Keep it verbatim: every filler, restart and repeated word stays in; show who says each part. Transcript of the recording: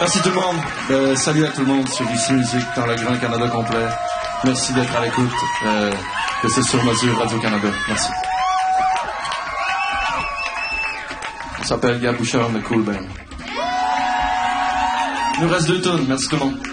Speaker 1: Merci tout le monde. Euh, salut à tout le monde sur Ici Musique dans le Grand Canada complet. Merci d'être à l'écoute euh, de ce sur-mesure Radio-Canada. Merci. On s'appelle Gab Bouchard, le Cool Band. Il nous reste deux tonnes. Merci tout le monde.